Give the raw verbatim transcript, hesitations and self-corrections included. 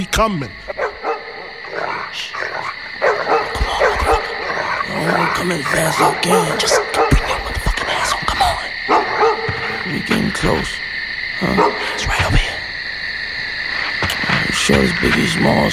coming. Oh, come as fast as I can. Just bring your motherfucking ass on. Come on. We getting close. Huh? It's right over here. Sure as Biggie Smalls.